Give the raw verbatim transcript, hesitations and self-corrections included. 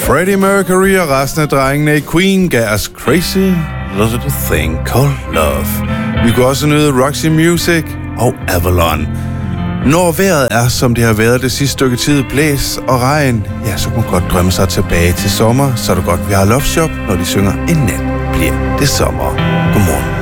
Freddie Mercury og resten af drengene i Queen gav os Crazy Little Thing Called Love. Vi kunne også nyde Roxy Music og Avalon. Når vejret er, som det har været det sidste stykke tid, blæs og regn, ja, så kunne man godt drømme sig tilbage til sommer, så er det godt, vi har Love Shop, når de synger En nat bliver det sommer. Godmorgen.